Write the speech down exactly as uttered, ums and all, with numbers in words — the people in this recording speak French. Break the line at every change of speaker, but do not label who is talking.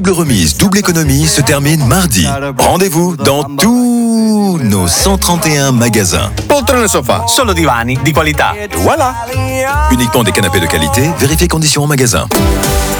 Double remise, double économie se termine mardi. Rendez-vous dans tous nos cent trente et un magasins.
Poltrone sofà.
Solo divani di qualità.
Et voilà.
Uniquement des canapés de qualité, vérifiez conditions en magasin.